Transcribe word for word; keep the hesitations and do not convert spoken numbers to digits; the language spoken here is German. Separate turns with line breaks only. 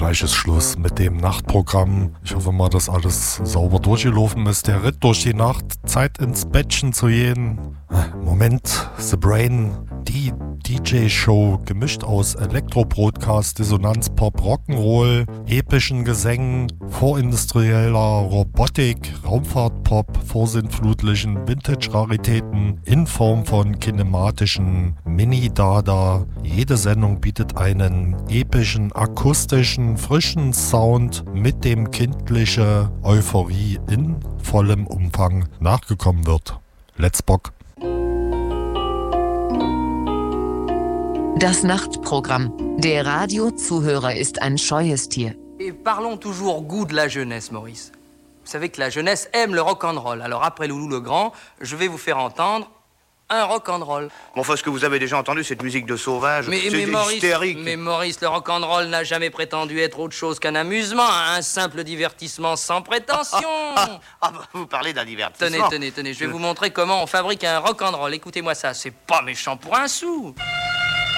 gleich ist Schluss mit dem Nachtprogramm. Ich hoffe mal, dass alles sauber durchgelaufen ist. Der Ritt durch die Nacht, Zeit ins Bettchen zu gehen. Moment, The Brain, die D J-Show, gemischt aus Elektro-Broadcast, Dissonanz, Pop, Rock'n'Roll, epischen Gesängen, vorindustrieller Robotik, Raumfahrt-Pop, vorsintflutlichen Vintage-Raritäten in Form von kinematischen Mini-Dada. Jede Sendung bietet einen epischen, akustischen, frischen Sound, mit dem kindliche Euphorie in vollem Umfang nachgekommen wird. Let's Bock!
Das Nachtprogramm. Der Radiozuhörer ist ein scheues Tier.
Et parlons toujours goût de la jeunesse, Maurice. Vous savez que la jeunesse aime le rock'n'roll. Alors après Loulou le Grand, je vais vous faire entendre un rock'n'roll.
Bon, enfin, est-ce que vous avez déjà entendu cette musique de sauvage?
Mais,
c'est
mais Maurice,
hystérique.
mais Maurice, le rock'n'roll n'a jamais prétendu être autre chose qu'un amusement, un simple divertissement sans prétention.
Ah, ah, ah, bah, vous parlez d'un divertissement.
Tenez, tenez, tenez, je vais vous montrer comment on fabrique un rock'n'roll. Écoutez-moi ça, c'est pas méchant pour un sou.